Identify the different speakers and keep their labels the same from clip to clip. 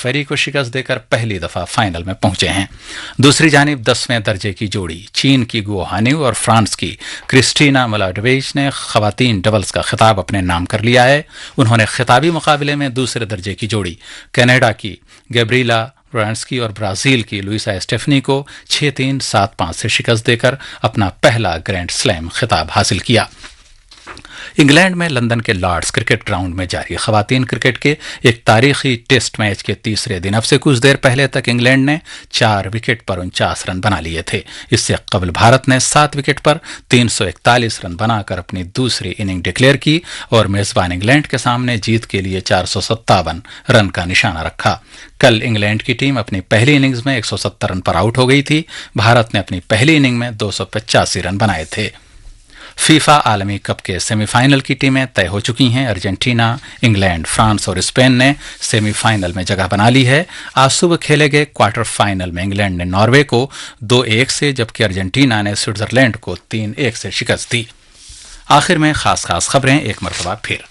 Speaker 1: फेरी को शिकस्त देकर पहली दफा फाइनल में पहुंचे हैं। दूसरी जानिब 10वें दर्जे की जोड़ी चीन की गुओ हानिउ और फ्रांस की क्रिस्टीना मिलाडोविच ने खवातीन डबल्स का खिताब अपने नाम कर लिया है। उन्होंने खिताबी मुकाबले में दूसरे दर्जे की जोड़ी कनाडा की गैब्रिएला ब्रांस्की और ब्राजील की लुइसा स्टेफनी को 6-3, 7-5 से शिकस्त देकर अपना पहला ग्रैंड स्लैम खिताब हासिल किया। इंग्लैंड में लंदन के लॉर्ड्स क्रिकेट ग्राउंड में जारी खवातीन क्रिकेट के एक तारीखी टेस्ट मैच के तीसरे दिन अब से कुछ देर पहले तक इंग्लैंड ने 4 विकेट पर 49 रन बना लिए थे। इससे कबल भारत ने 7 विकेट पर 341 रन बनाकर अपनी दूसरी इनिंग डिक्लेयर की और मेजबान इंग्लैंड के सामने जीत के लिए 457 रन का निशाना रखा। कल इंग्लैंड की टीम अपनी पहली इनिंग्स में 170 रन पर आउट हो गई थी। भारत ने अपनी पहली इनिंग में 285 रन बनाए थे। फीफा आलमी कप के सेमीफाइनल की टीमें तय हो चुकी हैं। अर्जेंटीना, इंग्लैंड, फ्रांस और स्पेन ने सेमीफाइनल में जगह बना ली है। आज सुबह खेले गए क्वार्टर फाइनल में इंग्लैंड ने नॉर्वे को 2-1 से जबकि अर्जेंटीना ने स्विट्जरलैंड को 3-1 से शिकस्त दी। आखिर में खास खबरें एक मरतबा फिर।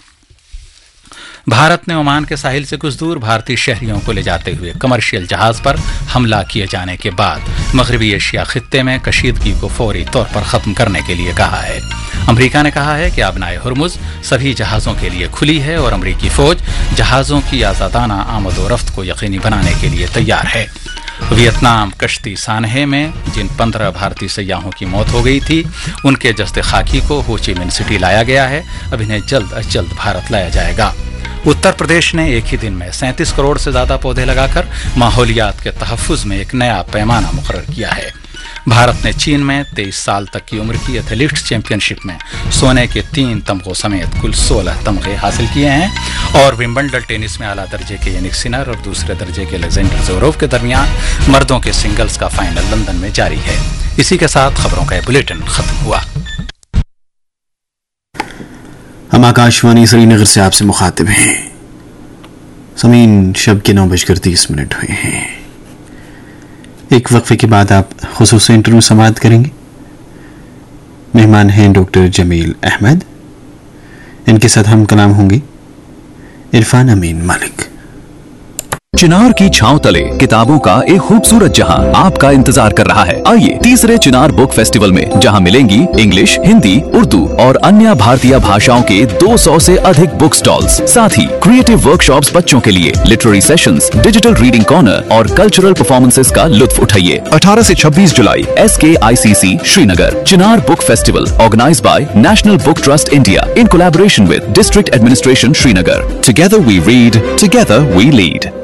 Speaker 1: भारत ने ओमान के साहिल से कुछ दूर भारतीय शहरियों को ले जाते हुए कमर्शियल जहाज पर हमला किए जाने के बाद मगरबी एशिया खित्ते में कशीदगी को फौरी तौर पर खत्म करने के लिए कहा है। अमेरिका ने कहा है कि आबनाए हुर्मुज सभी जहाजों के लिए खुली है और अमेरिकी फौज जहाजों की आजादाना आमदोरफ्त को यकीनी बनाने के लिए तैयार है। वियतनाम कश्ती सानहे में जिन 15 भारतीय सयाहों की मौत हो गई थी उनके जस्ते खाकी को हो ची मिन सिटी लाया गया है। अब इन्हें जल्द अज जल्द भारत लाया जाएगा। उत्तर प्रदेश ने एक ही दिन में 37 करोड़ से ज्यादा पौधे लगाकर माहौलियात के तहफ्फुज में एक नया पैमाना मुकर्रर किया है। भारत ने चीन में 23 साल तक की उम्र की एथलीट्स चैंपियनशिप में सोने के 3 तमगों समेत कुल 16 तमगे हासिल किए हैं। और विंबलडन टेनिस में आला दर्जे के यानिक सिनर और दूसरे दर्जे के अलेक्जेंडर ज़वेरेव के दरमियान मर्दों के सिंगल्स का फाइनल लंदन में जारी है। इसी के साथ खबरों का बुलेटिन खत्म हुआ।
Speaker 2: हम आकाशवाणी श्रीनगर से आपसे मुखातिब हैं। ज़मीन शब के 9:30 हुए हैं। एक वक्फे के बाद आप खुसूसी इंटरव्यू समाअत करेंगे। मेहमान हैं डॉक्टर जमील अहमद। इनके साथ हम कलाम होंगे इरफान अमीन मालिक।
Speaker 3: चिनार की छांव तले किताबों का एक खूबसूरत जहां आपका इंतजार कर रहा है। आइए तीसरे चिनार बुक फेस्टिवल में, जहां मिलेंगी इंग्लिश, हिंदी, उर्दू और अन्य भारतीय भाषाओं के 200 से अधिक बुक स्टॉल्स। साथ ही क्रिएटिव वर्कशॉप्स बच्चों के लिए, literary sessions, digital reading corner और कल्चरल परफॉर्मेंसेस का लुत्फ उठाइए। 18 से 26 जुलाई SKICC Srinagar. Chinar book festival organised by national book trust India in collaboration with district administration Srinagar. Together we read, together we lead.